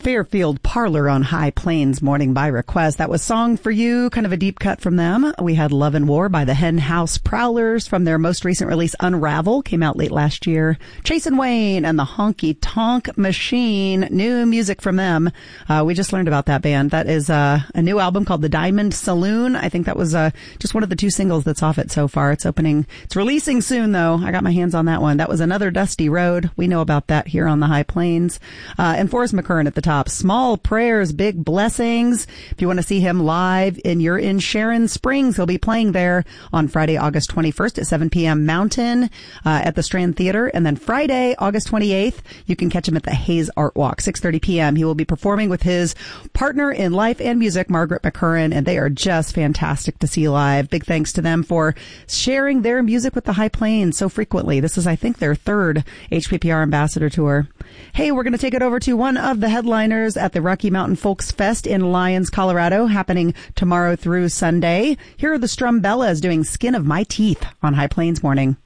Fairfield Parlor on High Plains Morning by Request. That was Song for You, kind of a deep cut from them. We had Love and War by the Hen House Prowlers from their most recent release, Unravel, came out late last year. Chase and Wayne and the Honky Tonk Machine, new music from them. We just learned about that band. That is a new album called The Diamond Saloon. I think that was just one of the two singles that's off it so far. It's releasing soon though. I got my hands on that one. That was Another Dusty Road. We know about that here on the High Plains. And Forrest McCurran at the top. Small Prayers, Big Blessings. If you want to see him live and you're in Sharon Springs, he'll be playing there on Friday, August 21st at 7 p.m. Mountain at the Strand Theater. And then Friday, August 28th, you can catch him at the Hayes Art Walk, 6:30 p.m. He will be performing with his partner in life and music, Margaret McCurran, and they are just fantastic to see live. Big thanks to them for sharing their music with the High Plains so frequently. This is, I think, their third HPPR Ambassador Tour. Hey, we're going to take it over to one of the headliners at the Rocky Mountain Folks Fest in Lyons, Colorado, happening tomorrow through Sunday. Here are the Strumbellas doing Skin of My Teeth on High Plains Morning.